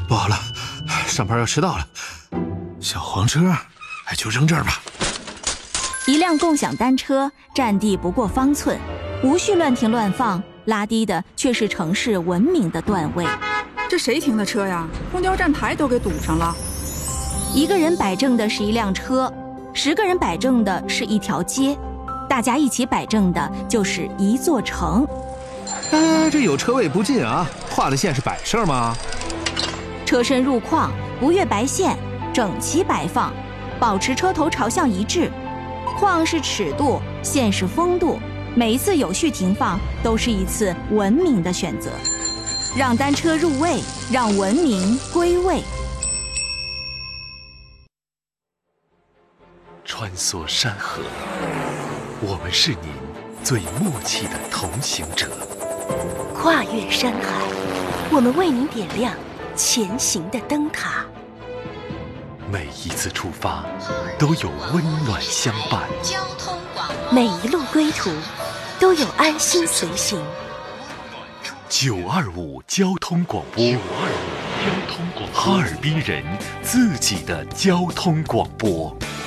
不好了，上班要迟到了。小黄车，就扔这儿吧。 一辆共享单车占地不过方寸，无序乱停乱放，拉低的却是城市文明的段位。 这谁停的车呀？公交站牌都给堵上了。 一个人摆正的是一辆车，10个人摆正的是一条街，大家一起摆正的就是一座城。 这有车位不进啊，画的线是摆设吗？ 车身入框，不越白线，整齐摆放，保持车头朝向一致。框是尺度，线是风度，每一次有序停放都是一次文明的选择。让单车入位，让文明归位。 穿梭山河，我们是您最默契的同行者。 跨越山海，我们为您点亮前行的灯塔。 每一次出发都有温暖相伴， 每一路归途都有安心随行。 925交通广播，哈尔滨人自己的交通广播。